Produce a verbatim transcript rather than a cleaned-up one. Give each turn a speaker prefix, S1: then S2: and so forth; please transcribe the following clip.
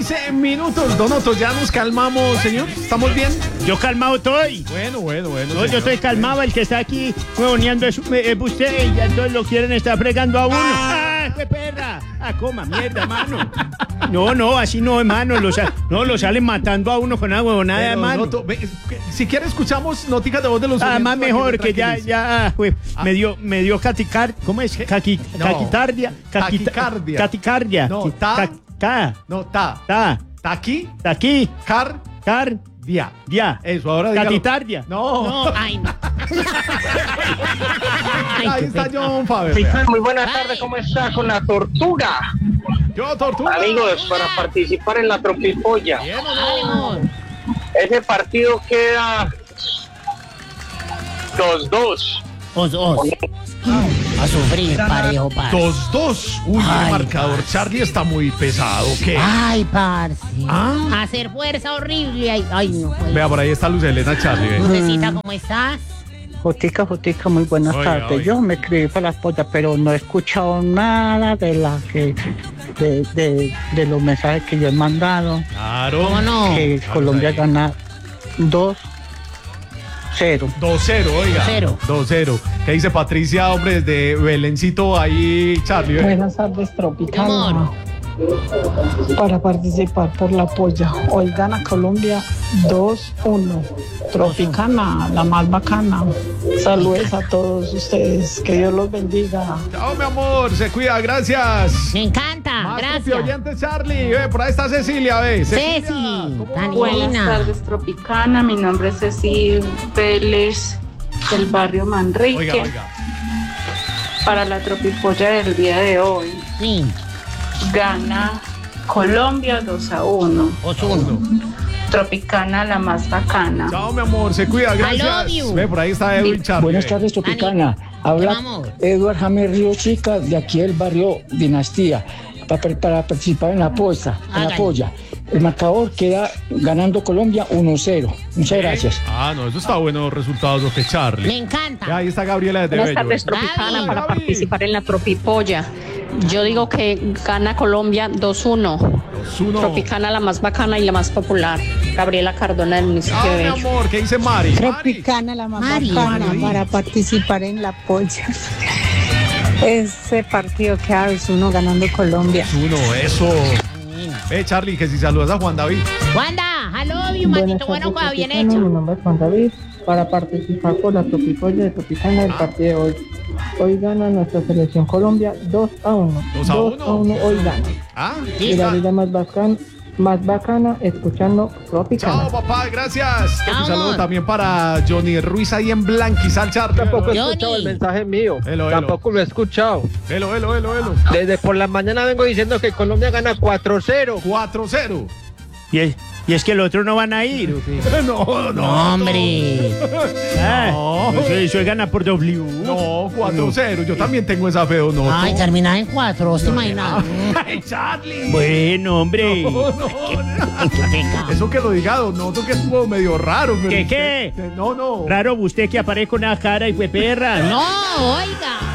S1: quince minutos. Donoto, ya nos calmamos, señor. ¿Estamos bien?
S2: Yo calmado estoy.
S1: Bueno, bueno, bueno.
S2: No,
S1: señor.
S2: yo estoy calmado. El que está aquí huevoneando es, es usted y ya todos lo quieren estar fregando a uno. ¡Ah, qué perra! ¡Ah, coma, mierda, mano! No, no, así no, hermano. Lo sa- no, lo salen matando a uno con una huevonada de
S1: Pero,
S2: mano.
S1: Donoto, ve, si quiere escuchamos noticas de voz de los
S2: Ah,
S1: oyentes
S2: más
S1: para
S2: mejor
S1: me
S2: que ya,
S1: tranquilice.
S2: ya, ah, jue-
S1: Ah.
S2: me dio, me dio caticar, ¿cómo es? Caqui,
S1: No.
S2: caquitardia, caquita-
S1: Taquicardia.
S2: Caticardia.
S1: No,
S2: Qui-
S1: ta-
S2: ca- ca-
S1: No, ta.
S2: ta,
S1: Taqui,
S2: taqui,
S1: car,
S2: car,
S1: dia.
S2: dia.
S1: Eso, ahora dígalo.
S2: Catitardia.
S1: No.
S3: No, ay, no. Ay,
S1: Ahí
S3: qué
S1: está
S3: pecado.
S1: John Faber. vea.
S4: Muy buenas tardes, ¿cómo está con la tortuga?
S1: Yo, Tortuga.
S4: Amigos, para participar en la Tropipolla.
S1: Bien, ¿o no?
S3: Dale, amor.
S4: Ese partido queda dos dos.
S3: Os, os. A sufrir, parejo, parce.
S1: Dos, dos. Uy, el
S3: Ay,
S1: marcador.
S3: parce.
S1: Charlie está muy pesado. ¿Qué?
S3: Ay, parce.
S1: Ah.
S3: Hacer fuerza horrible. Ay, ay no puede.
S1: Vea, por ahí está Luz Elena Charlie. ve.
S3: Lucecita, ¿cómo estás?
S5: Jotica, Jotica, muy buenas
S1: Oiga,
S5: tardes.
S1: oiga.
S5: Yo me escribí para las pollas, pero no he escuchado nada de la que de, de, de los mensajes que yo he mandado.
S1: Claro.
S3: ¿Cómo no?
S5: Que
S1: Claro,
S5: Colombia
S1: ahí.
S5: gana dos cero.
S1: dos cero, oiga.
S3: dos cero.
S1: dos cero. ¿Qué dice Patricia, hombre, desde Belencito ahí, Charlie? ve?
S6: Buenas tardes,
S3: Mi
S6: Tropicana.
S3: amor.
S6: Para participar por la polla. Hoy gana Colombia dos uno. Tropicana, la más bacana. Saludos a todos ustedes. Que Dios los bendiga.
S1: Chao, mi amor. Se cuida, gracias.
S3: Me encanta,
S1: Más
S3: gracias.
S1: oyentes, Charlie. Ve, por ahí está Cecilia, ve. Cecilia,
S3: Ceci,
S1: ¿cómo
S3: tan
S1: va?
S7: Buenas
S3: divina.
S7: tardes, Tropicana. Mi nombre es Ceci Vélez, del barrio Manrique.
S1: Oiga, oiga.
S7: Para la Tropipolla del día de hoy,
S3: Sí,
S7: gana Colombia dos a uno.
S3: os uno.
S7: Tropicana, la más bacana.
S1: Chao, mi amor. Se cuida, gracias.
S3: love you.
S1: Ve, por ahí está Edwin Charlie.
S8: Buenas
S1: ve.
S8: tardes, Tropicana.
S3: Te
S8: Habla
S3: amo.
S8: Eduard James Río Chica, de aquí del barrio Dinastía, para, para participar en la apuesta, en la
S3: Hágale.
S8: polla. El marcador queda ganando Colombia uno cero. Muchas gracias.
S1: Ah, no, eso está bueno, resultados, lo que Charlie.
S3: Me encanta.
S1: Ya, ahí está Gabriela desde
S9: Buenas
S1: Bello.
S9: tardes,
S1: ve.
S9: Tropicana,
S3: Gaby.
S9: para
S1: Gaby.
S9: participar en la Tropipolla. Yo digo que gana Colombia dos uno.
S1: dos uno.
S9: Tropicana, la más bacana y la más popular. Gabriela Cardona, del municipio
S1: Chao,
S9: de
S1: mi
S9: Bello.
S1: amor. ¿Qué dice Mari? Mari.
S6: Tropicana, la más
S3: Mari.
S6: bacana.
S1: Mari.
S6: Para participar en la polla. Ese partido que es uno ganando Colombia.
S1: Uno, eso. Ve, Charlie, que si saludas a Juan David.
S3: Wanda, hello, you, manito bueno, cuando bien hecho.
S6: Mi nombre es Juan David. Para participar por la Tropipolla de Tropicana del partido de hoy. Hoy gana nuestra selección Colombia dos a uno.
S1: ¿Dos a uno?
S6: hoy gana.
S1: Ah,
S6: Y la vida más bacana, más bacana escuchando Tropicana.
S1: chao, papá, gracias.
S3: Chao,
S1: Un saludo
S3: amor.
S1: también para Johnny Ruiz ahí en Blanquizal, Charlie.
S4: Tampoco he
S3: Johnny.
S4: escuchado el mensaje mío.
S1: Hello, hello.
S4: Tampoco lo he escuchado.
S1: Velo, velo, velo, velo.
S4: Desde por la mañana vengo diciendo que Colombia gana cuatro cero.
S1: cuatro cero.
S2: Y es, y es que los otros no van a ir. ¿o qué?
S1: No, no.
S3: No, hombre.
S2: Ah,
S1: No.
S2: pues eso es gana por W.
S1: No, cuatro cero. Yo también tengo esa fe, ¿o no?
S3: Ay, termina en cuatro, ¿te imaginas?
S1: Ay, Charlie.
S2: Bueno, hombre.
S1: No, no, no.
S3: Qué pecado.
S1: Eso que lo diga, no, que estuvo medio raro. pero
S2: ¿Qué,
S1: usted-
S2: qué?
S1: No, no.
S2: Raro usted que aparece con una cara y fue perra.
S3: No, oiga.